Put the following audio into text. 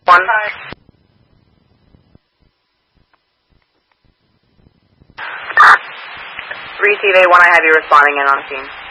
1. Receive A1, I have you responding in on scene.